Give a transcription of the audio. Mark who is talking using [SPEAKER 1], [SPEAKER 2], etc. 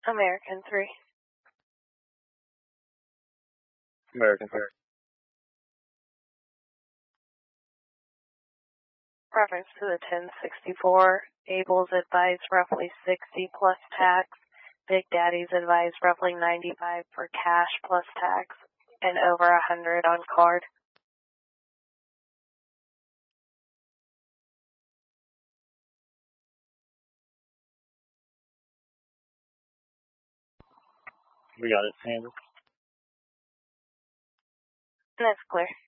[SPEAKER 1] American 3.
[SPEAKER 2] American 3.
[SPEAKER 1] Reference to the 1064. Abel's advised roughly 60 plus tax. Big Daddy's advised roughly 95 for cash plus tax and over 100 on card.
[SPEAKER 2] We got it handled.
[SPEAKER 1] That's clear.